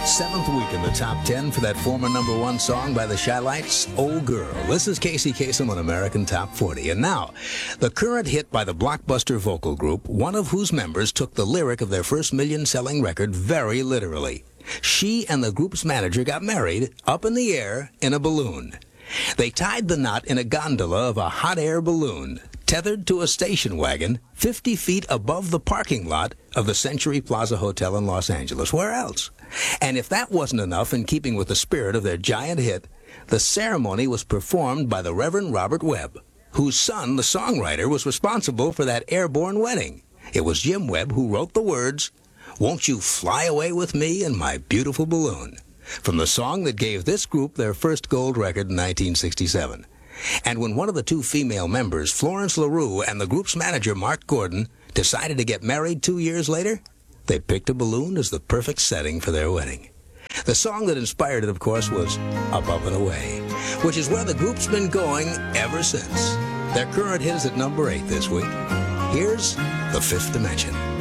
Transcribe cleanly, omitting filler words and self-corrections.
7th week in the top 10 for that former number one song by the Chi-Lites, Oh Girl. This is Casey Kasem on American Top 40. And now, the current hit by the Blockbuster vocal group, one of whose members took the lyric of their first million-selling record very literally. She and the group's manager got married up in the air in a balloon. They tied the knot in a gondola of a hot air balloon, tethered to a station wagon 50 feet above the parking lot of the Century Plaza Hotel in Los Angeles. Where else? And if that wasn't enough in keeping with the spirit of their giant hit, the ceremony was performed by the Reverend Robert Webb, whose son, the songwriter, was responsible for that airborne wedding. It was Jim Webb who wrote the words, "Won't you fly away with me in my beautiful balloon?" from the song that gave this group their first gold record in 1967. And when one of the two female members, Florence LaRue, and the group's manager, Mark Gordon, decided to get married 2 years later, they picked a balloon as the perfect setting for their wedding. The song that inspired it, of course, was Above and Away, which is where the group's been going ever since. Their current hit is at number 8 this week. Here's The Fifth Dimension.